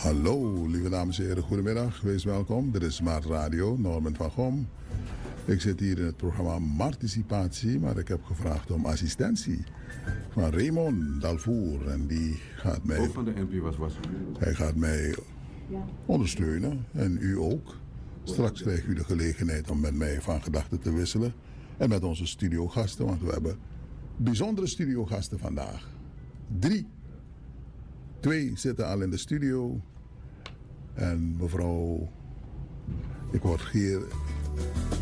Hallo, lieve dames en heren, goedemiddag. Wees welkom. Dit is Smart Radio, Norman van Gom. Ik zit hier in het programma Marticipatie, maar ik heb gevraagd om assistentie van Raymond Dalvoer. En die gaat mij... Ook van de NP was. Hij gaat mij ondersteunen en u ook. Straks krijgt u de gelegenheid om met mij van gedachten te wisselen. En met onze studiogasten, want we hebben bijzondere studiogasten vandaag. 3. 2 zitten al in de studio. En mevrouw, ik word hier